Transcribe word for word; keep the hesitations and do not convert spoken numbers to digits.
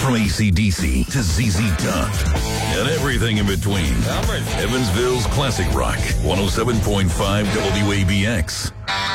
From A C D C to Z Z Top and everything in between. Evansville's classic rock, one oh seven point five W A B X.